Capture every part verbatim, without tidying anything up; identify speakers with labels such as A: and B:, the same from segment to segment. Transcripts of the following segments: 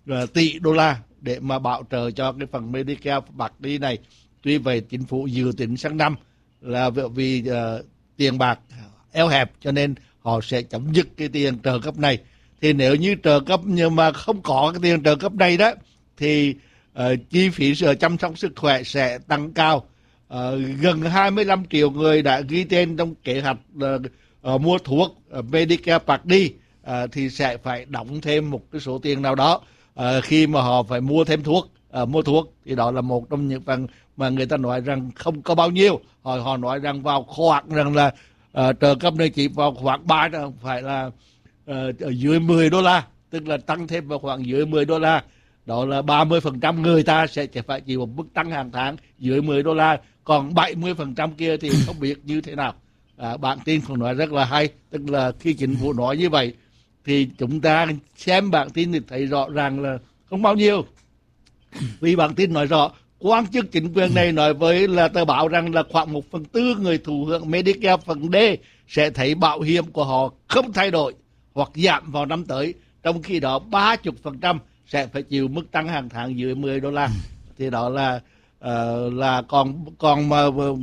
A: uh, tỷ đô la để mà bảo trợ cho cái phần Medicare Part D này. Tuy vậy chính phủ dự tính sang năm là vì uh, tiền bạc eo hẹp cho nên họ sẽ chấm dứt cái tiền trợ cấp này. Thì nếu như trợ cấp nhưng mà không có cái tiền trợ cấp này đó thì uh, chi phí chăm sóc sức khỏe sẽ tăng cao. Uh, gần hai mươi lăm triệu người đã ghi tên trong kế hoạch uh, uh, mua thuốc uh, Medicare Part D uh, thì sẽ phải đóng thêm một cái số tiền nào đó uh, khi mà họ phải mua thêm thuốc. Uh, mua thuốc thì đó là một trong những phần mà người ta nói rằng không có bao nhiêu. Họ họ nói rằng vào khoảng rằng là uh, trợ cấp này chỉ vào khoảng ba, phải là uh, ở dưới mười đô la, tức là tăng thêm vào khoảng dưới mười đô la. Đó là ba mươi phần trăm người ta sẽ phải chịu một mức tăng hàng tháng dưới mười đô la, còn bảy mươi phần trăm kia thì không biết như thế nào. À, bản tin cũng nói rất là hay, tức là khi chính phủ nói như vậy thì chúng ta xem bản tin thì thấy rõ ràng là không bao nhiêu. Vì bản tin nói rõ quan chức chính quyền này nói với là tờ báo rằng là khoảng một phần tư người thụ hưởng Medicare phần D sẽ thấy bảo hiểm của họ không thay đổi hoặc giảm vào năm tới, trong khi đó ba mươi phần trăm sẽ phải chịu mức tăng hàng tháng dưới mười đô la. Thì đó là uh, là còn còn mà uh,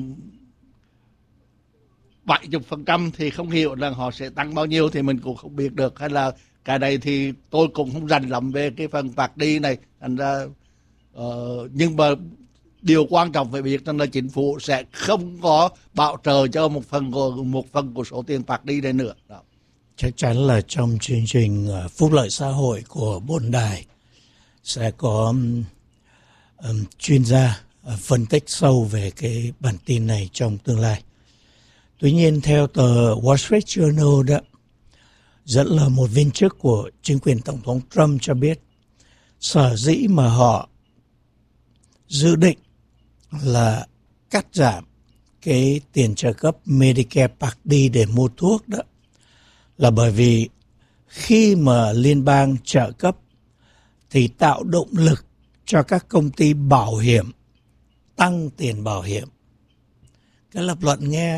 A: bảy mươi phần trăm thì không hiểu là họ sẽ tăng bao nhiêu thì mình cũng không biết được, hay là cái này thì tôi cũng không rành lắm về cái phần Part D này. Thành ra uh, nhưng mà điều quan trọng phải biết rằng là chính phủ sẽ không có bảo trợ cho một phần của một phần của số tiền Part D này nữa. Đó.
B: Chắc chắn là trong chương trình uh, phúc lợi xã hội của bốn đài sẽ có um, um, chuyên gia uh, phân tích sâu về cái bản tin này trong tương lai. Tuy nhiên theo tờ Wall Street Journal đó, dẫn lời một viên chức của chính quyền Tổng thống Trump cho biết sở dĩ mà họ dự định là cắt giảm cái tiền trợ cấp Medicare Part D để mua thuốc đó là bởi vì khi mà liên bang trợ cấp thì tạo động lực cho các công ty bảo hiểm tăng tiền bảo hiểm. Cái lập luận nghe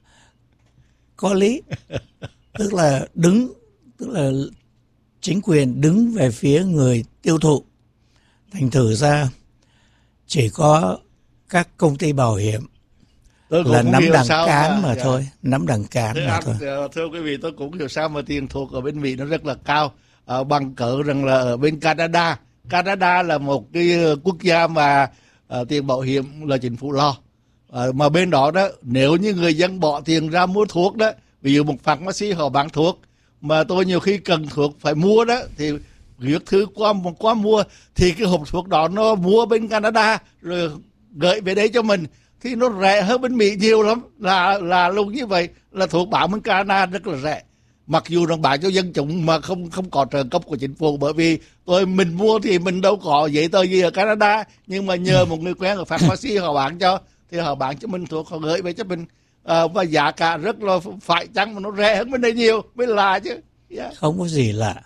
B: có lý, tức là đứng, tức là chính quyền đứng về phía người tiêu thụ. Thành thử ra chỉ có các công ty bảo hiểm là nắm đằng cán mà, mà thôi, nắm đằng cán mà anh, thôi.
A: Thưa quý vị, tôi cũng hiểu sao mà tiền thuốc ở bên Mỹ nó rất là cao, à, bằng cỡ rằng là ở bên Canada, Canada là một cái quốc gia mà à, tiền bảo hiểm là chính phủ lo. À, mà bên đó đó, nếu như người dân bỏ tiền ra mua thuốc đó, ví dụ một pharmacy họ bán thuốc mà tôi nhiều khi cần thuốc phải mua đó thì viết thư qua qua mua thì cái hộp thuốc đó nó mua bên Canada rồi gửi về đấy cho mình thì nó rẻ hơn bên Mỹ nhiều lắm. Là là luôn như vậy, là thuốc bán bên Canada rất là rẻ, mặc dù nó bán cho dân chúng mà không không có trợ cấp của chính phủ, bởi vì tôi mình mua thì mình đâu có giấy tờ gì ở Canada, nhưng mà nhờ một người quen ở pharmacy họ bán cho thì họ bán cho mình thuốc, họ gửi về cho mình, à, và giá cả rất là phải chăng mà nó rẻ hơn bên đây nhiều, mới lạ chứ. Yeah.
B: Không có gì lạ.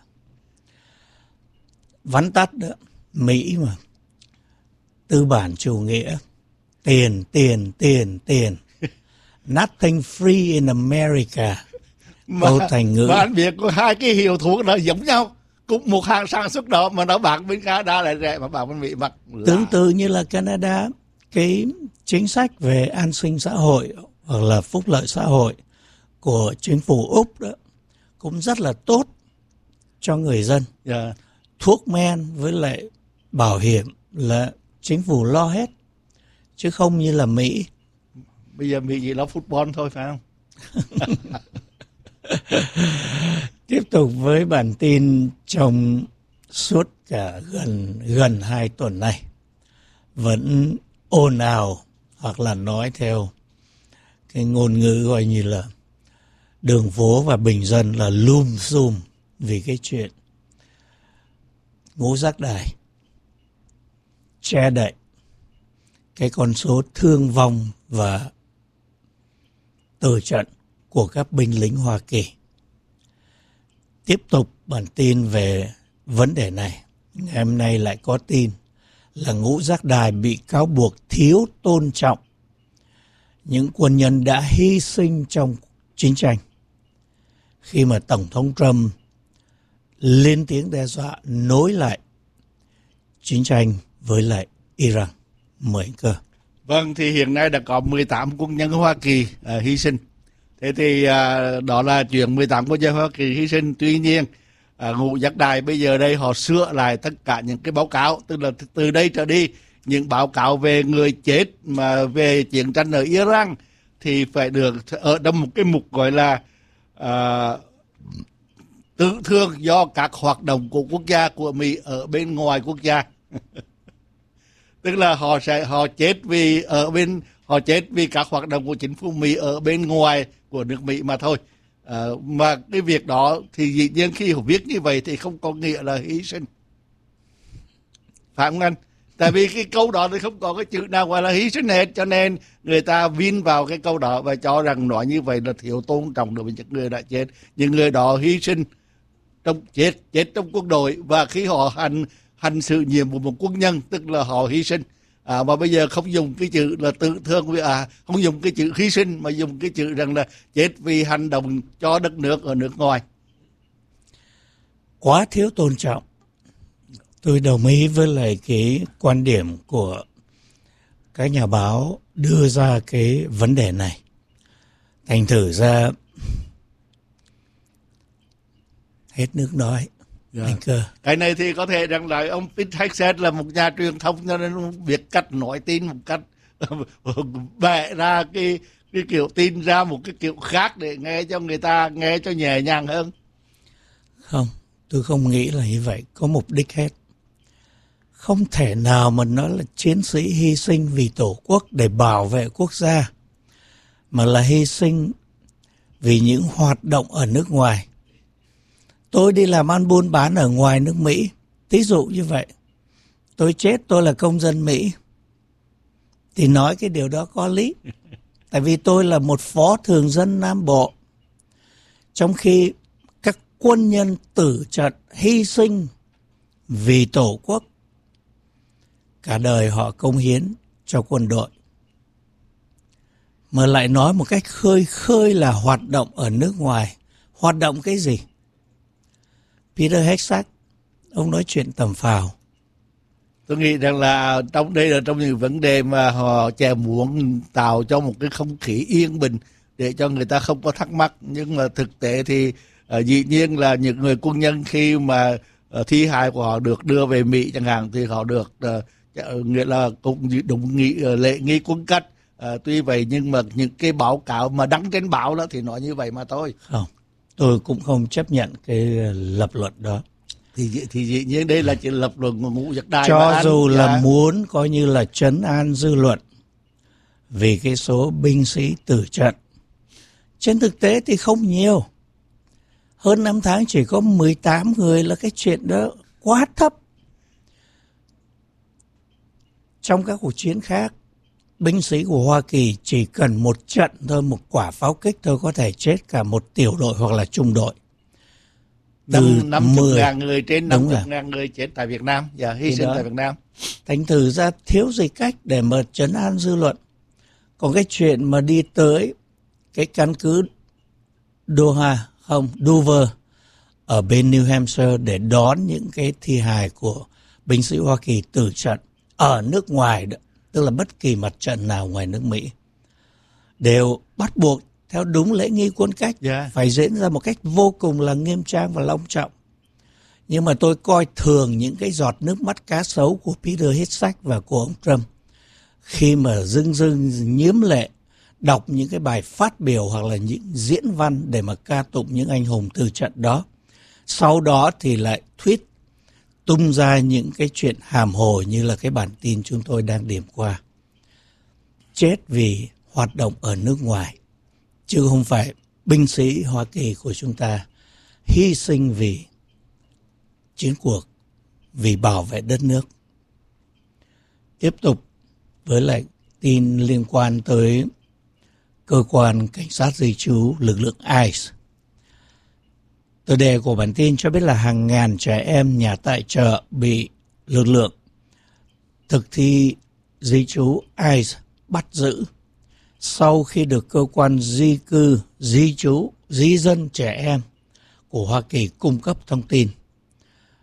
B: Vắn tắt đó, Mỹ mà tư bản chủ nghĩa, tiền tiền tiền tiền, nothing free in America.
A: Mà, thành ngữ. Mà anh biết có hai cái hiệu thuốc đó giống nhau, cũng một hàng sản xuất đó mà nó bán bên Canada lại rẻ mà bán bên Mỹ mặc
B: tương tự như là Canada. Cái chính sách về an sinh xã hội hoặc là phúc lợi xã hội của chính phủ Úc đó cũng rất là tốt cho người dân. Yeah. Thuốc men với lại bảo hiểm là chính phủ lo hết, chứ không như là Mỹ.
A: Bây giờ Mỹ chỉ lo football thôi phải không?
B: Tiếp tục với bản tin trong suốt cả gần gần hai tuần này vẫn ồn ào, hoặc là nói theo cái ngôn ngữ gọi như là đường phố và bình dân là lum xùm vì cái chuyện ngũ giác đài che đậy cái con số thương vong và tử trận của các binh lính Hoa Kỳ. Tiếp tục bản tin về vấn đề này, ngày hôm nay lại có tin là ngũ giác đài bị cáo buộc thiếu tôn trọng những quân nhân đã hy sinh trong chiến tranh, khi mà Tổng thống Trump lên tiếng đe dọa nối lại chiến tranh với lại Iran. Mời anh Cơ.
A: Vâng, thì hiện nay đã có mười tám quân nhân Hoa Kỳ uh, hy sinh. Thế thì uh, đó là chuyện mười tám quân nhân Hoa Kỳ hy sinh. Tuy nhiên, uh, Ngũ Giác Đài bây giờ đây họ sửa lại tất cả những cái báo cáo. Tức là từ đây trở đi, những báo cáo về người chết mà về chiến tranh ở Iran thì phải được ở trong một cái mục gọi là uh, tự thương do các hoạt động của quốc gia của Mỹ ở bên ngoài quốc gia. Tức là họ sẽ họ chết vì ở bên họ chết vì các hoạt động của chính phủ Mỹ ở bên ngoài của nước Mỹ mà thôi. À, mà cái việc đó thì dĩ nhiên khi họ viết như vậy thì không có nghĩa là hy sinh, phải không anh? Tại vì cái câu đó thì không có cái chữ nào gọi là hy sinh hết, cho nên người ta vin vào cái câu đó và cho rằng nói như vậy là thiếu tôn trọng đối với những người đã chết. Những người đó hy sinh trong chết chết trong quân đội, và khi họ hành hành sự nhiệm vụ một quân nhân tức là họ hy sinh. À, mà bây giờ không dùng cái chữ là tự thương với à không dùng cái chữ hy sinh mà dùng cái chữ rằng là chết vì hành động cho đất nước ở nước ngoài.
B: Quá thiếu tôn trọng. Tôi đồng ý với lại cái quan điểm của các nhà báo đưa ra cái vấn đề này. Thành thử ra hết nước nói.
A: Yeah.
B: Anh Cơ.
A: Cái này thì có thể rằng là ông Pete Hegseth là một nhà truyền thông cho nên ông biết cách nói tin một cách bẻ ra cái cái kiểu tin ra một cái kiểu khác để nghe cho người ta nghe cho nhẹ nhàng hơn.
B: Không, tôi không nghĩ là như vậy, có mục đích hết. Không thể nào mà nói là chiến sĩ hy sinh vì Tổ quốc để bảo vệ quốc gia, mà là hy sinh vì những hoạt động ở nước ngoài. Tôi đi làm ăn buôn bán ở ngoài nước Mỹ, ví dụ như vậy. Tôi chết, tôi là công dân Mỹ, thì nói cái điều đó có lý. Tại vì tôi là một phó thường dân Nam Bộ. Trong khi các quân nhân tử trận hy sinh vì Tổ quốc, cả đời họ cống hiến cho quân đội. Mà lại nói một cách khơi khơi là hoạt động ở nước ngoài. Hoạt động cái gì? Peter Hegseth, ông nói chuyện tầm phào.
A: Tôi nghĩ rằng là trong đây là trong những vấn đề mà họ chè muốn tạo cho một cái không khí yên bình để cho người ta không có thắc mắc. Nhưng mà thực tế thì uh, dĩ nhiên là những người quân nhân khi mà uh, thi hài của họ được đưa về Mỹ chẳng hạn thì họ được uh, nghĩa là cũng đúng nghị, uh, lễ nghi quân cách. Uh, tuy vậy nhưng mà những cái báo cáo mà đăng trên báo đó thì nói như vậy mà thôi.
B: Không, tôi cũng không chấp nhận cái lập luận đó.
A: Thì, thì dĩ nhiên đây là chỉ lập luận của Ngũ Giác Đài.
B: Cho dù
A: anh,
B: là
A: dạ.
B: muốn coi như là trấn an dư luận vì cái số binh sĩ tử trận, trên thực tế thì không nhiều. Hơn năm tháng chỉ có mười tám người là cái chuyện đó quá thấp. Trong các cuộc chiến khác, binh sĩ của Hoa Kỳ chỉ cần một trận thôi, một quả pháo kích thôi có thể chết cả một tiểu đội hoặc là trung đội.
A: năm mươi ngàn người, trên năm mươi ngàn người chết tại Việt Nam và hy sinh tại Việt Nam.
B: Thành thử ra thiếu gì cách để mà trấn an dư luận. Còn cái chuyện mà đi tới cái căn cứ Doha, không, Dover ở bên New Hampshire để đón những cái thi hài của binh sĩ Hoa Kỳ tử trận ở nước ngoài, tức là bất kỳ mặt trận nào ngoài nước Mỹ, đều bắt buộc theo đúng lễ nghi quân cách, yeah. phải diễn ra một cách vô cùng là nghiêm trang và long trọng. Nhưng mà tôi coi thường những cái giọt nước mắt cá sấu của Peter Hegseth và của ông Trump khi mà dưng dưng nhiễm lệ đọc những cái bài phát biểu hoặc là những diễn văn để mà ca tụng những anh hùng tử trận đó. Sau đó thì lại tweet tung ra những cái chuyện hàm hồ như là cái bản tin chúng tôi đang điểm qua. Chết vì hoạt động ở nước ngoài, chứ không phải binh sĩ Hoa Kỳ của chúng ta hy sinh vì chiến cuộc, vì bảo vệ đất nước. Tiếp tục với lại tin liên quan tới cơ quan cảnh sát di trú lực lượng i xê e. Tựa đề của bản tin cho biết là hàng ngàn trẻ em nhà tài trợ bị lực lượng thực thi di trú i xê e bắt giữ sau khi được cơ quan di cư, di trú, di dân trẻ em của Hoa Kỳ cung cấp thông tin.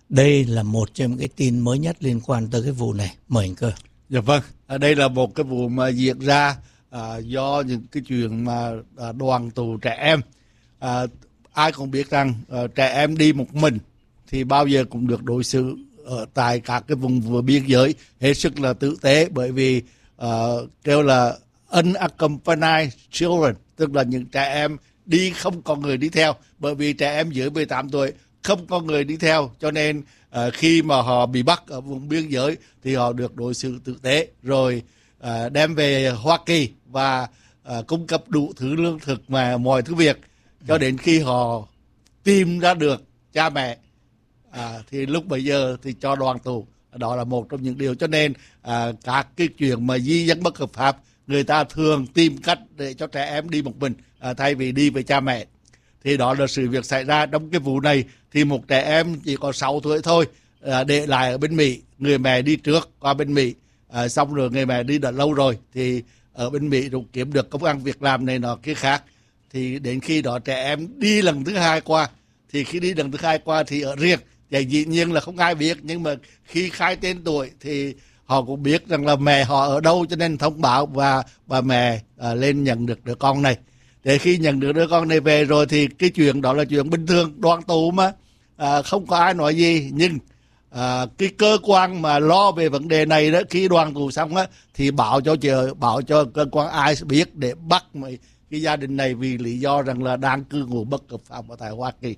B: Đây là một trong những cái tin mới nhất liên quan tới cái vụ này. Mời anh Cơ.
A: Dạ vâng, ở đây là một cái vụ mà diễn ra à, do những cái chuyện mà à, đoàn tù trẻ em. À, ai cũng biết rằng à, trẻ em đi một mình thì bao giờ cũng được đối xử ở tại các cái vùng vừa biên giới hết sức là tử tế, bởi vì uh, kêu là unaccompanied children, tức là những trẻ em đi không có người đi theo, bởi vì trẻ em dưới mười tám tuổi không có người đi theo, cho nên uh, khi mà họ bị bắt ở vùng biên giới thì họ được đối xử tử tế, rồi uh, đem về Hoa Kỳ và uh, cung cấp đủ thứ lương thực mà mọi thứ việc cho đến khi họ tìm ra được cha mẹ. À, thì lúc bấy giờ thì cho đoàn tù. Đó là một trong những điều, cho nên à, các cái chuyện mà di dân bất hợp pháp, người ta thường tìm cách để cho trẻ em đi một mình à, thay vì đi với cha mẹ. Thì đó là sự việc xảy ra trong cái vụ này. Thì một trẻ em chỉ có sáu tuổi thôi à, để lại ở bên Mỹ, người mẹ đi trước qua bên Mỹ, à, xong rồi người mẹ đi đã lâu rồi thì ở bên Mỹ cũng kiếm được công ăn việc làm này nọ kia khác. Thì đến khi đó trẻ em đi lần thứ hai qua, thì khi đi lần thứ hai qua thì ở riêng. Vậy dĩ nhiên là không ai biết, nhưng mà khi khai tên tuổi thì họ cũng biết rằng là mẹ họ ở đâu, cho nên thông báo và bà mẹ à, lên nhận được đứa con này. Để khi nhận được đứa con này về rồi thì cái chuyện đó là chuyện bình thường, đoàn tù mà à, không có ai nói gì. Nhưng à, cái cơ quan mà lo về vấn đề này đó, khi đoàn tù xong á thì bảo cho chờ bảo cho cơ quan ai biết để bắt cái gia đình này vì lý do rằng là đang cư ngụ bất hợp pháp ở tại Hoa Kỳ.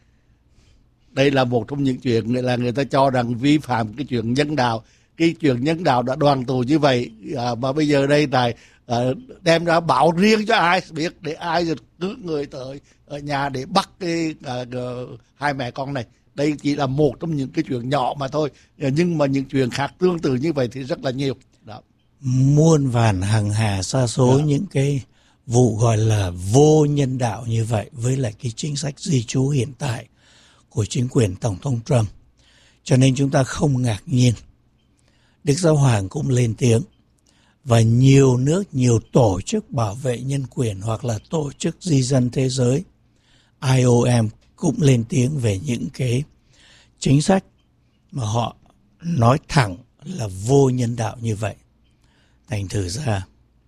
A: Đây là một trong những chuyện là người ta cho rằng vi phạm cái chuyện nhân đạo. Cái chuyện nhân đạo đã đoàn tù như vậy à, mà bây giờ đây này à, đem ra bảo riêng cho ai biết, để ai cứ người tới ở nhà để bắt cái à, hai mẹ con này. Đây chỉ là một trong những cái chuyện nhỏ mà thôi, nhưng mà những chuyện khác tương tự như vậy thì rất là nhiều. Đó.
B: Muôn vàn hàng hà sa số
A: Đó.
B: Những cái vụ gọi là vô nhân đạo như vậy với lại cái chính sách di trú hiện tại của chính quyền Tổng thống Trump. Cho nên chúng ta không ngạc nhiên. Đức Giáo Hoàng cũng lên tiếng, và nhiều nước, nhiều tổ chức bảo vệ nhân quyền hoặc là tổ chức di dân thế giới, I O M cũng lên tiếng về những cái chính sách mà họ nói thẳng là vô nhân đạo như vậy. Thành thử ra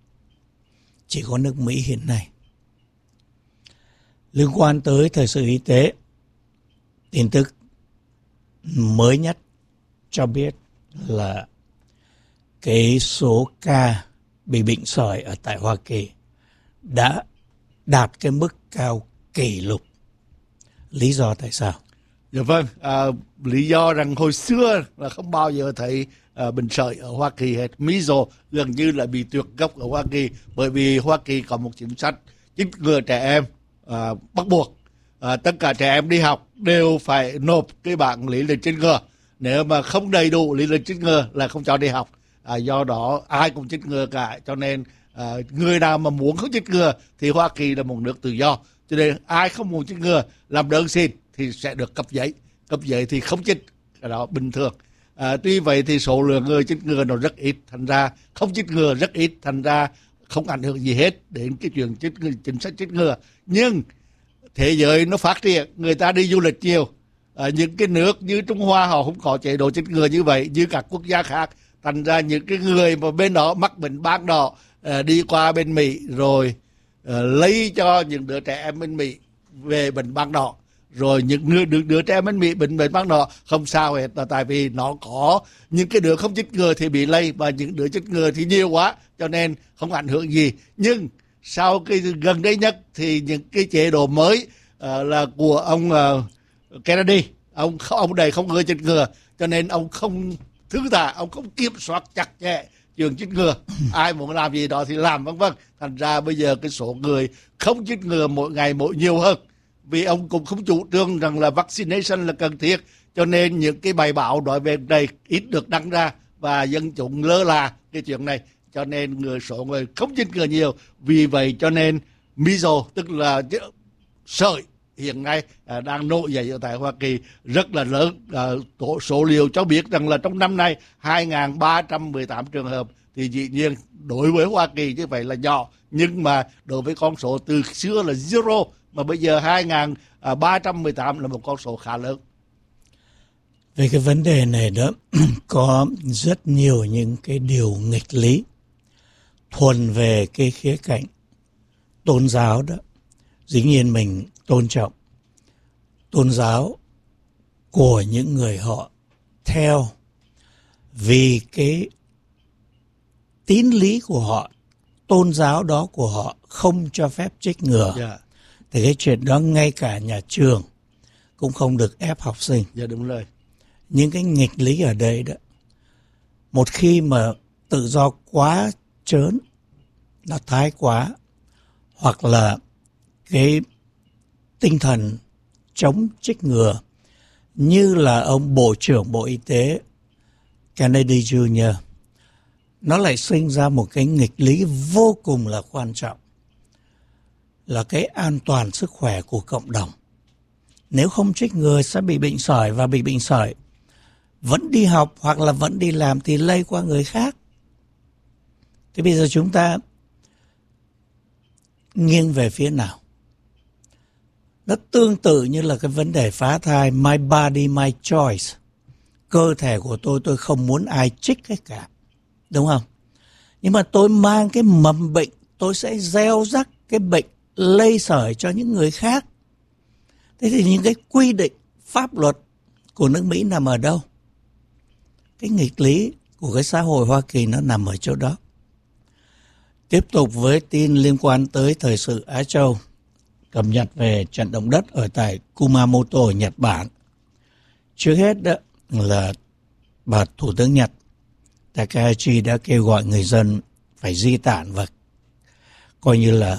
B: chỉ có nước Mỹ hiện nay. Liên quan tới thời sự y tế, tin tức mới nhất cho biết là cái số ca bị bệnh sởi ở tại Hoa Kỳ đã đạt cái mức cao kỷ lục. Lý do tại sao?
A: Dạ vâng, à, lý do rằng hồi xưa là không bao giờ thấy à, bệnh sởi ở Hoa Kỳ hết. Measles gần như là bị tuyệt gốc ở Hoa Kỳ, bởi vì Hoa Kỳ có một chính sách chích ngừa trẻ em à, bắt buộc. À, tất cả trẻ em đi học đều phải nộp cái bảng lý lịch chích ngừa. Nếu mà không đầy đủ lý lịch chích ngừa là không cho đi học. À, do đó ai cũng chích ngừa cả, cho nên à, người nào mà muốn không chích ngừa thì Hoa Kỳ là một nước tự do, cho nên ai không muốn chích ngừa làm đơn xin thì sẽ được cấp giấy. Cấp giấy thì không chích, cái đó bình thường. À, tuy vậy thì số lượng người chích ngừa nó rất ít, thành ra không chích ngừa rất ít, thành ra không ảnh hưởng gì hết đến cái chuyện chích ngừa, chính sách chích ngừa. Nhưng thế giới nó phát triển, người ta đi du lịch nhiều. À, những cái nước như Trung Hoa họ không có chế độ chích ngừa như vậy như các quốc gia khác. Thành ra những cái người mà bên đó mắc bệnh ban đỏ à, đi qua bên Mỹ rồi à, lấy cho những đứa trẻ em bên Mỹ về bệnh ban đỏ. Rồi những người đứa, đứa trẻ em bên Mỹ bệnh bệnh ban đỏ không sao hết, là tại vì nó có những cái đứa không chích ngừa thì bị lây, và những đứa chích ngừa thì nhiều quá cho nên không ảnh hưởng gì. Nhưng sau cái gần đây nhất thì những cái chế độ mới à, là của ông uh, Kennedy, ông ông đầy không người chích ngừa, cho nên ông không thứ tha, ông không kiểm soát chặt chẽ chuyện chích ngừa. Ai muốn làm gì đó thì làm, vân vân. Thành ra bây giờ cái số người không chích ngừa mỗi ngày mỗi nhiều hơn, vì ông cũng không chủ trương rằng là vaccination là cần thiết, cho nên những cái bài báo nói về này ít được đăng ra và dân chúng lơ là cái chuyện này, cho nên người số người không chích ngừa nhiều. Vì vậy cho nên measles, tức là sởi, hiện nay à, đang nổi dậy ở tại Hoa Kỳ rất là lớn. À, tổ số liệu cho biết rằng là trong năm nay hai nghìn ba trăm mười tám trường hợp, thì dĩ nhiên đối với Hoa Kỳ như vậy là nhỏ, nhưng mà đối với con số từ xưa là zero mà bây giờ hai nghìn ba trăm mười tám là một con số khá lớn.
B: Về cái vấn đề này đó, có rất nhiều những cái điều nghịch lý. Thuần về cái khía cạnh tôn giáo đó, dĩ nhiên mình tôn trọng tôn giáo của những người họ theo vì cái tín lý của họ, tôn giáo đó của họ không cho phép chích ngừa.
A: Dạ.
B: Thì cái chuyện đó ngay cả nhà trường cũng không được ép học sinh.
A: Dạ đúng rồi.
B: Những cái nghịch lý ở đây đó, một khi mà tự do quá trớn, nó thái quá, hoặc là cái tinh thần chống chích ngừa như là ông Bộ trưởng Bộ Y tế Kennedy Junior, nó lại sinh ra một cái nghịch lý vô cùng là quan trọng, là cái an toàn sức khỏe của cộng đồng. Nếu không chích ngừa sẽ bị bệnh sởi, và bị bệnh sởi vẫn đi học hoặc là vẫn đi làm thì lây qua người khác. Thế bây giờ chúng ta nghiêng về phía nào? Nó tương tự như là cái vấn đề phá thai, my body, my choice. Cơ thể của tôi, tôi không muốn ai chích hết cả. Đúng không? Nhưng mà tôi mang cái mầm bệnh, tôi sẽ gieo rắc cái bệnh lây sởi cho những người khác. Thế thì những cái quy định pháp luật của nước Mỹ nằm ở đâu? Cái nghịch lý của cái xã hội Hoa Kỳ nó nằm ở chỗ đó. Tiếp tục với tin liên quan tới thời sự Á Châu, cập nhật về trận động đất ở tại Kumamoto, Nhật Bản. Trước hết đó là bà Thủ tướng Nhật Takahashi đã kêu gọi người dân phải di tản và coi như là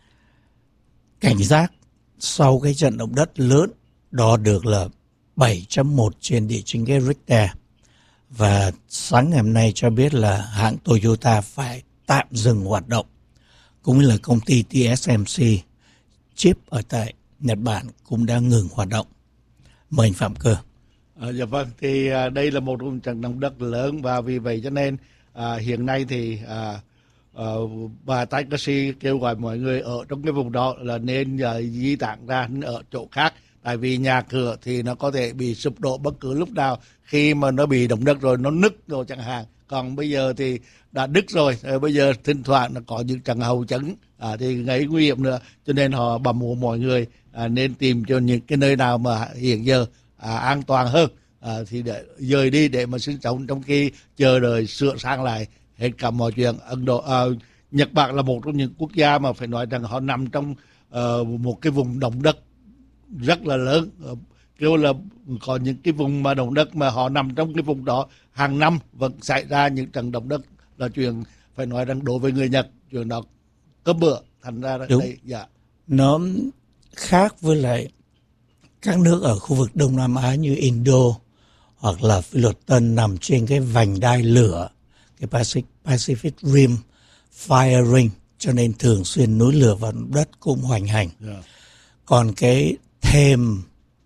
B: cảnh giác sau cái trận động đất lớn đo được là bảy chấm một trên địa chính cái Richter. Và sáng ngày hôm nay cho biết là hãng Toyota phải tạm dừng hoạt động, cũng như là công ty tê ét em xê chip ở tại Nhật Bản cũng đã ngừng hoạt động. Mời anh Phạm Cơ.
A: À, dạ vâng, thì à, đây là một trận động đất lớn, và vì vậy cho nên à, hiện nay thì à, à, bà Takashi kêu gọi mọi người ở trong cái vùng đó là nên à, di tản ra ở chỗ khác, tại vì nhà cửa thì nó có thể bị sụp đổ bất cứ lúc nào khi mà nó bị động đất rồi nó nứt rồi chẳng hạn. Còn bây giờ thì đã đứt rồi, rồi bây giờ thỉnh thoảng nó có những trận hậu chấn à, thì gây nguy hiểm nữa, cho nên họ bẩm buộc mọi người à, nên tìm cho những cái nơi nào mà hiện giờ à, an toàn hơn à, thì để rời đi để mà sinh sống trong khi chờ đợi sửa sang lại hết cả mọi chuyện. Ấn Độ, à, Nhật Bản là một trong những quốc gia mà phải nói rằng họ nằm trong uh, một cái vùng động đất rất là lớn. Uh, kêu là có những cái vùng mà động đất mà họ nằm trong cái vùng đó hàng năm vẫn xảy ra những trận động đất, là chuyện phải nói rằng đối với người Nhật chuyện đó cơm bữa, thành ra
B: đúng.
A: Đây, dạ.
B: Nó khác với lại các nước ở khu vực Đông Nam Á như Indo hoặc là Philippines nằm trên cái vành đai lửa, cái Pacific, Pacific Rim Fire Ring, cho nên thường xuyên núi lửa và đất cũng hoành hành. Yeah. Còn cái thềm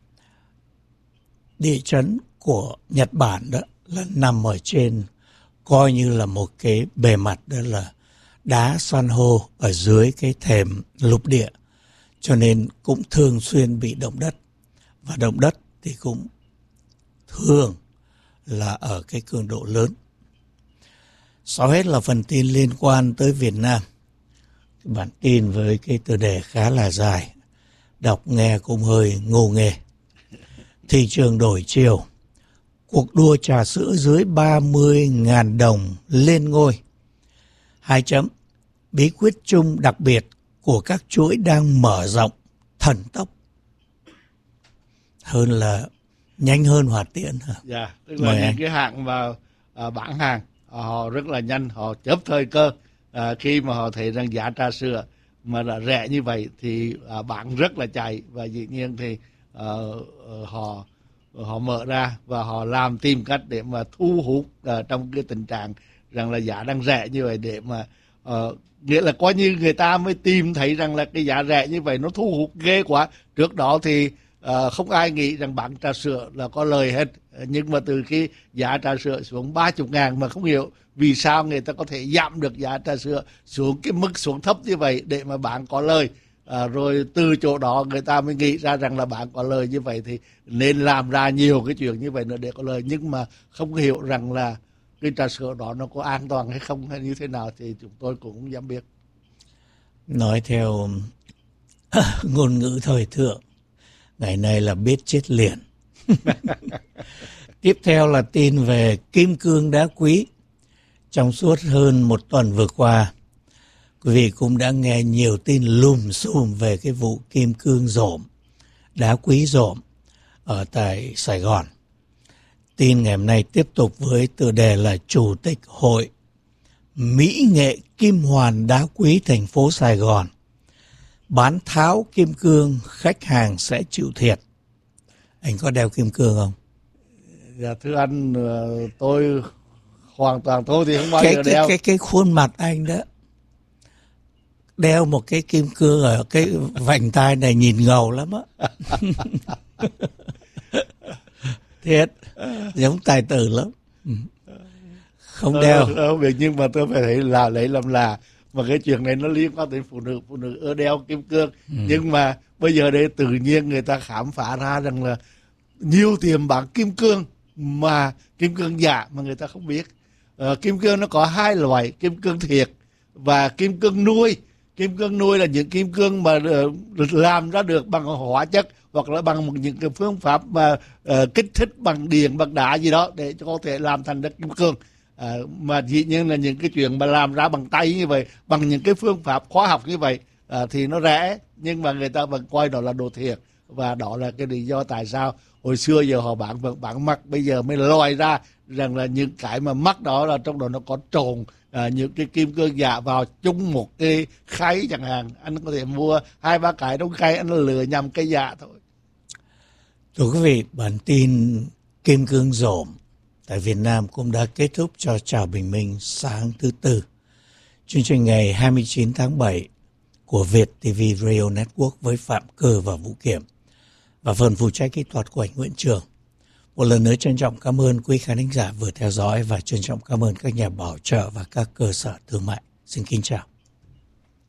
B: địa chấn của Nhật Bản đó là nằm ở trên, coi như là một cái bề mặt đó là đá san hô ở dưới cái thềm lục địa, cho nên cũng thường xuyên bị động đất, và động đất thì cũng thường là ở cái cường độ lớn. Sau hết là phần tin liên quan tới Việt Nam. Bản tin với cái tựa đề khá là dài, đọc nghe cũng hơi ngô nghê. Thị trường đổi chiều, cuộc đua trà sữa dưới ba mươi nghìn đồng lên ngôi. Hai chấm, bí quyết chung đặc biệt của các chuỗi đang mở rộng thần tốc. Hơn là nhanh hơn hỏa tiễn hả?
A: Dạ, tức là những cái hãng mà à, bán hàng họ rất là nhanh, họ chớp thời cơ à, khi mà họ thấy rằng giá trà sữa mà là rẻ như vậy thì à, bán rất là chạy, và dĩ nhiên thì à, họ họ mở ra và họ làm tìm cách để mà thu hút à, trong cái tình trạng rằng là giá đang rẻ như vậy, để mà à, nghĩa là coi như người ta mới tìm thấy rằng là cái giá rẻ như vậy nó thu hút ghê quá. Trước đó thì à, không ai nghĩ rằng bán trà sữa là có lời hết, nhưng mà từ khi giá trà sữa xuống ba mươi ngàn mà không hiểu vì sao người ta có thể giảm được giá trà sữa xuống cái mức xuống thấp như vậy để mà bán có lời. à, rồi từ chỗ đó người ta mới nghĩ ra rằng là bạn có lời như vậy thì nên làm ra nhiều cái chuyện như vậy nữa để có lời, nhưng mà không hiểu rằng là cái trà sữa đó nó có an toàn hay không hay như thế nào thì chúng tôi cũng không dám biết.
B: Nói theo ngôn ngữ thời thượng, ngày nay là biết chết liền. Tiếp theo là tin về kim cương đá quý. Trong suốt hơn một tuần vừa qua, quý vị cũng đã nghe nhiều tin lùm xùm về cái vụ kim cương rỗm, đá quý rỗm ở tại Sài Gòn. Tin ngày hôm nay tiếp tục với tựa đề là Chủ tịch Hội Mỹ nghệ Kim hoàn đá quý thành phố Sài Gòn bán tháo kim cương, khách hàng sẽ chịu thiệt. Anh có đeo kim cương không?
A: Dạ thưa anh, tôi hoàn toàn thôi thì không bao
B: cái,
A: giờ
B: cái,
A: đeo.
B: Cái, cái khuôn mặt anh đó, đeo một cái kim cương ở cái vành tai này nhìn ngầu lắm á. Thiệt, giống tài tử lắm. Không đeo.
A: Ờ, không biết, nhưng mà tôi phải thấy là lấy làm là mà cái chuyện này nó liên quan đến phụ nữ, phụ nữ ưa đeo kim cương. Ừ. Nhưng mà bây giờ đây tự nhiên người ta khám phá ra rằng là nhiều tiệm bán kim cương mà kim cương giả mà người ta không biết. Ờ, kim cương nó có hai loại, kim cương thiệt và kim cương nuôi. Kim cương nuôi là những kim cương mà uh, làm ra được bằng hóa chất hoặc là bằng một những cái phương pháp mà uh, kích thích bằng điện, bằng đá gì đó để cho có thể làm thành đất kim cương. À, mà dĩ nhiên là những cái chuyện mà làm ra bằng tay như vậy, bằng những cái phương pháp khoa học như vậy à, thì nó rẻ, nhưng mà người ta vẫn coi đó là đồ thiệt. Và đó là cái lý do tại sao hồi xưa giờ họ bán vẫn bán mắt, bây giờ mới lòi ra rằng là những cái mà mắt đó là trong đó nó có trộn à, những cái kim cương giả vào chung một cái khay chẳng hạn. Anh có thể mua hai ba cái trong khay, anh lựa nhầm cái giả thôi.
B: Thưa quý vị, bản tin kim cương rỗm tại Việt Nam cũng đã kết thúc cho Chào Bình Minh sáng thứ Tư. Chương trình ngày hai mươi chín tháng bảy của Việt ti vi Radio Network với Phạm Cơ và Vũ Kiểm và phần phụ trách kỹ thuật của anh Nguyễn Trường. Một lần nữa trân trọng cảm ơn quý khán thính giả vừa theo dõi và trân trọng cảm ơn các nhà bảo trợ và các cơ sở thương mại. Xin kính chào.